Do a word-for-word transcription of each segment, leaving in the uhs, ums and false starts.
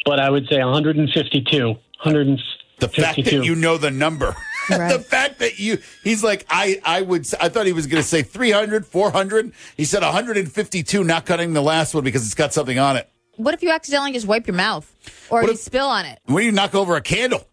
but I would say one hundred fifty-two. one hundred fifty-two. The fact that you know the number. Right. The fact that you, he's like, I, I would, I thought he was going to say three hundred, four hundred. He said one hundred fifty-two, not cutting the last one because it's got something on it. What if you accidentally just wipe your mouth or What you if- spill on it? When you knock over a candle,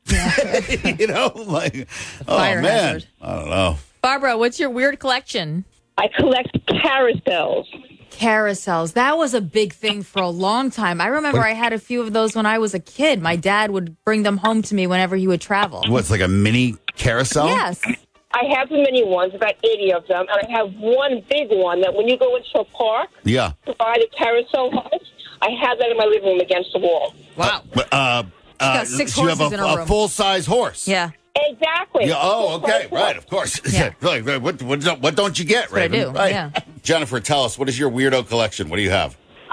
you know, like, oh fire man, hazard. I don't know. Barbara, what's your weird collection? I collect carousels. Carousels. That was a big thing for a long time. I remember I had a few of those when I was a kid. My dad would bring them home to me whenever he would travel. What's like a mini carousel? Yes. I have the mini ones, about eighty of them, and I have one big one that when you go into a park Yeah. to buy the carousel horse, I have that in my living room against the wall. Wow. But, uh, uh, got six so you have horses a, in her a room. full-size horse. Yeah. Exactly. Yeah, oh, okay, right, of course. Yeah. Like, what, what, don't- what don't you get, what I Raven? do, Right. yeah. Jennifer, tell us, what is your weirdo collection? What do you have? Um,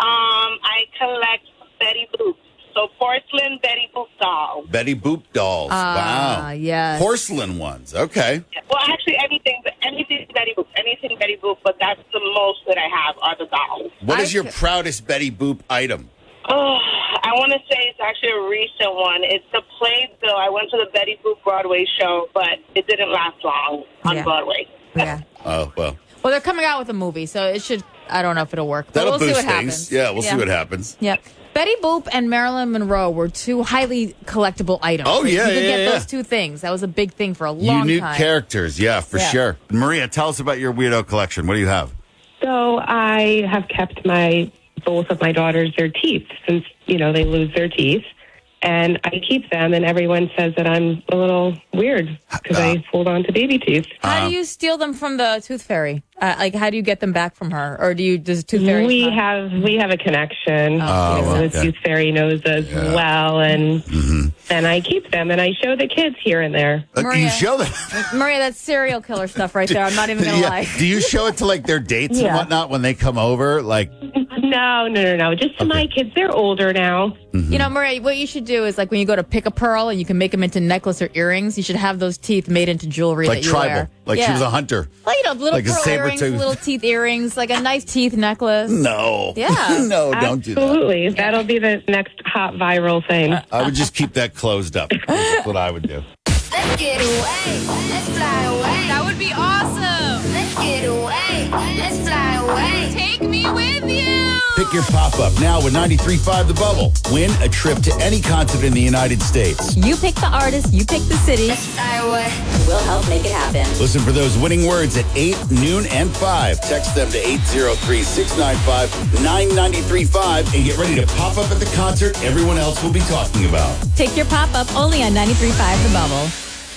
I collect Betty Boop. So porcelain Betty Boop dolls. Betty Boop dolls. Ah, wow. yes. Porcelain ones. Okay. Well, actually, anything, anything Betty Boop, anything Betty Boop, but that's the most that I have are the dolls. What I is your c- proudest Betty Boop item? Oh, I want to say it's actually a recent one. It's the Playbill. I went to the Betty Boop Broadway show, but it didn't last long on Yeah. Broadway. Yeah. Oh, well, Well, they're coming out with a movie, so it should, I don't know if it'll work. But that'll we'll boost see what things. happens. Yeah, we'll see what happens. Yeah. Betty Boop and Marilyn Monroe were two highly collectible items. Oh, Like, yeah, You could yeah, get yeah. those two things. That was a big thing for a long Unique time. characters. Yeah, for Yeah. sure. Maria, tell us about your weirdo collection. What do you have? So I have kept my both of my daughters their teeth since, you know, they lose their teeth. And I keep them, and everyone says that I'm a little weird because Uh, I hold on to baby teeth. How Um, do you steal them from the Tooth Fairy? Uh, like, how do you get them back from her? Or do you, does Tooth Fairy? We have we have a connection. Oh, You know, okay. The tooth fairy knows us Yeah. well, and Mm-hmm. and I keep them, and I show the kids here and there. Uh, Maria. you show them. Maria, that's serial killer stuff right there. I'm not even going to Yeah. lie. Do you show it to like their dates and Yeah. whatnot when they come over? Like, No, no, no, no. Just to my kids. They're older now. You know, Maria, what you should do is like when you go to pick a pearl and you can make them into necklace or earrings, you should have those teeth made into jewelry like that you tribal. wear. Like she Yeah. was a hunter. Like, you know, little like a pearl saber earrings, tooth. little teeth earrings, like a nice teeth necklace. No. Yeah. no, don't do that. Absolutely. That'll be the next hot viral thing. I would just keep that closed up. That's what I would do. Let's get away. Let's fly away. That would be awesome. Let's get away. Let's fly away. Take me with you. Pick your pop-up now with ninety-three point five The Bubble. Win a trip to any concert in the United States. You pick the artist, you pick the city. Let's fly away. We'll help make it happen. Listen for those winning words at eight, noon, and five. Text them to eight zero three, six nine five, nine nine three five and get ready to pop up at the concert everyone else will be talking about. Take your pop up only on ninety-three point five The Bubble.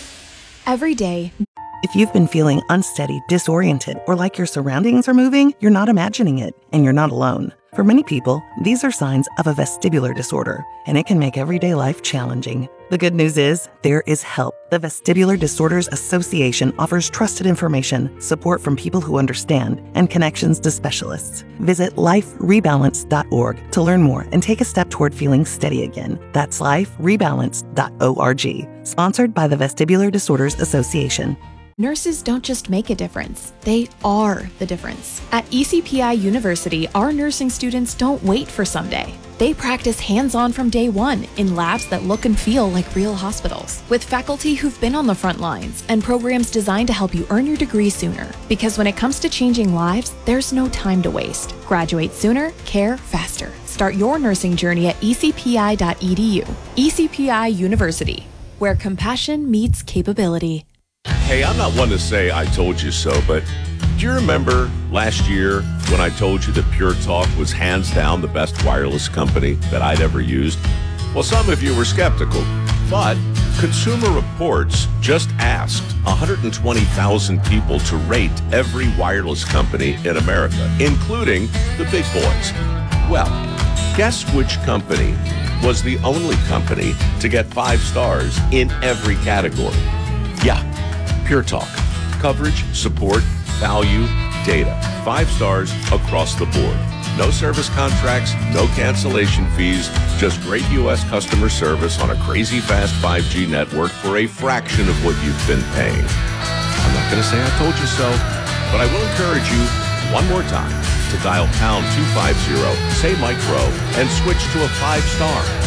Every day. If you've been feeling unsteady, disoriented, or like your surroundings are moving, you're not imagining it, and you're not alone. For many people, these are signs of a vestibular disorder, and it can make everyday life challenging. The good news is, there is help. The Vestibular Disorders Association offers trusted information, support from people who understand, and connections to specialists. Visit life rebalance dot org to learn more and take a step toward feeling steady again. That's life rebalance dot org. Sponsored by the Vestibular Disorders Association. Nurses don't just make a difference, they are the difference. At E C P I University, our nursing students don't wait for someday. They practice hands-on from day one in labs that look and feel like real hospitals, with faculty who've been on the front lines and programs designed to help you earn your degree sooner. Because when it comes to changing lives, there's no time to waste. Graduate sooner, care faster. Start your nursing journey at e c p i dot e d u. E C P I University, where compassion meets capability. Hey, I'm not one to say I told you so, but do you remember last year when I told you that Pure Talk was hands down the best wireless company that I'd ever used? Well, some of you were skeptical, but Consumer Reports just asked one hundred twenty thousand people to rate every wireless company in America, including the big boys. Well, guess which company was the only company to get five stars in every category? Yeah, Pure Talk. Coverage, support, value, data. Five stars across the board. No service contracts, no cancellation fees, just great U S customer service on a crazy fast five G network for a fraction of what you've been paying. I'm not going to say I told you so, but I will encourage you one more time to dial pound two fifty, say Mike Rowe, and switch to a five star.